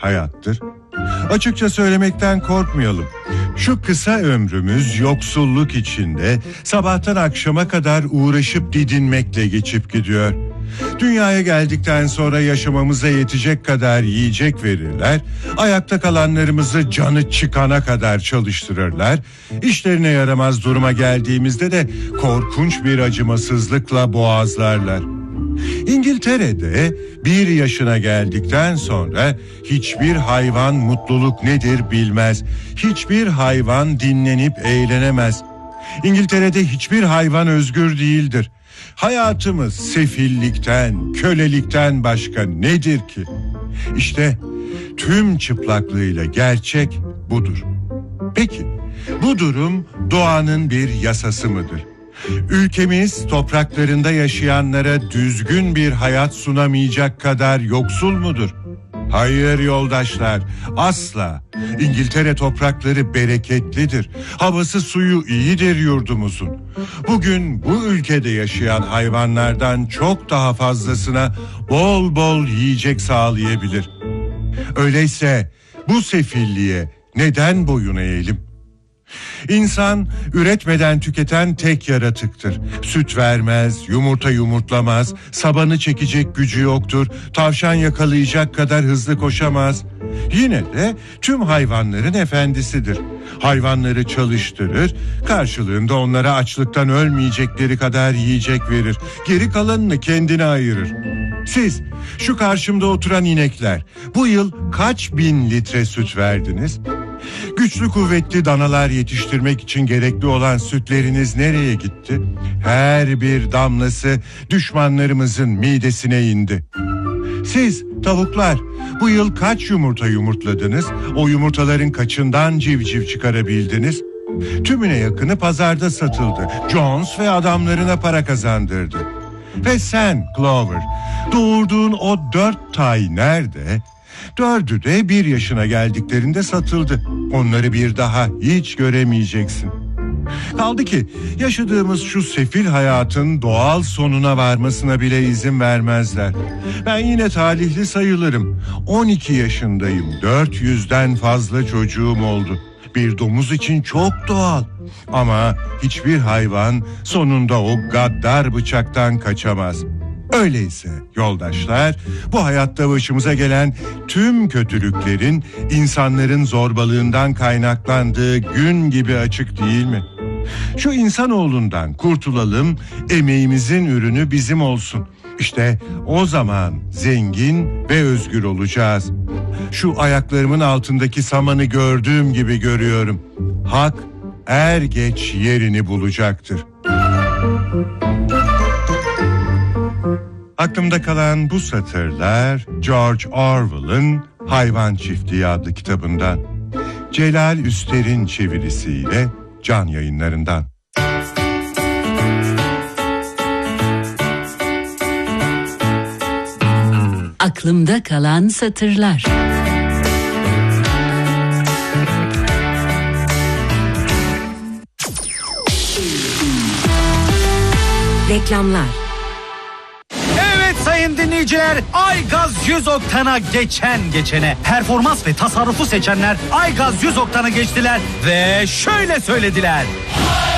hayattır? Açıkça söylemekten korkmayalım. Şu kısa ömrümüz yoksulluk içinde sabahtan akşama kadar uğraşıp didinmekle geçip gidiyor. Dünyaya geldikten sonra yaşamamıza yetecek kadar yiyecek verirler, ayakta kalanlarımızı canı çıkana kadar çalıştırırlar, işlerine yaramaz duruma geldiğimizde de korkunç bir acımasızlıkla boğazlarlar. İngiltere'de 1 yaşına geldikten sonra hiçbir hayvan mutluluk nedir bilmez. Hiçbir hayvan dinlenip eğlenemez. İngiltere'de hiçbir hayvan özgür değildir. Hayatımız sefillikten, kölelikten başka nedir ki? İşte tüm çıplaklığıyla gerçek budur. Peki, bu durum doğanın bir yasası mıdır? Ülkemiz topraklarında yaşayanlara düzgün bir hayat sunamayacak kadar yoksul mudur? Hayır yoldaşlar, asla. İngiltere toprakları bereketlidir. Havası suyu iyidir yurdumuzun. Bugün bu ülkede yaşayan hayvanlardan çok daha fazlasına bol bol yiyecek sağlayabilir. Öyleyse bu sefilliğe neden boyun eğelim? İnsan üretmeden tüketen tek yaratıktır. Süt vermez, yumurta yumurtlamaz, sabanı çekecek gücü yoktur, tavşan yakalayacak kadar hızlı koşamaz. Yine de tüm hayvanların efendisidir. Hayvanları çalıştırır, karşılığında onlara açlıktan ölmeyecekleri kadar yiyecek verir. Geri kalanını kendine ayırır. Siz, şu karşımda oturan inekler, bu yıl kaç bin litre süt verdiniz? Güçlü kuvvetli danalar yetiştirmek için gerekli olan sütleriniz nereye gitti? Her bir damlası düşmanlarımızın midesine indi. Siz tavuklar bu yıl kaç yumurta yumurtladınız? O yumurtaların kaçından civciv çıkarabildiniz? Tümüne yakını pazarda satıldı. Jones ve adamlarına para kazandırdı. Ve sen Clover, doğurduğun o 4 tay nerede? 4'ü de 1 yaşına geldiklerinde satıldı. Onları bir daha hiç göremeyeceksin. Kaldı ki yaşadığımız şu sefil hayatın doğal sonuna varmasına bile izin vermezler. Ben yine talihli sayılırım. 12 yaşındayım. 400'den fazla çocuğum oldu. Bir domuz için çok doğal. Ama hiçbir hayvan sonunda o gaddar bıçaktan kaçamaz. Öyleyse yoldaşlar, bu hayatta başımıza gelen tüm kötülüklerin insanların zorbalığından kaynaklandığı gün gibi açık değil mi? Şu insanoğlundan kurtulalım, emeğimizin ürünü bizim olsun. İşte o zaman zengin ve özgür olacağız. Şu ayaklarımın altındaki samanı gördüğüm gibi görüyorum. Hak er geç yerini bulacaktır. Aklımda kalan bu satırlar George Orwell'ın Hayvan Çiftliği adlı kitabından. Celal Üster'in çevirisiyle Can Yayınlarından. Aklımda kalan satırlar. Reklamlar. Sayın dinleyiciler, Aygaz 100 oktana geçene performans ve tasarrufu seçenler Aygaz 100 oktana geçtiler ve şöyle söylediler.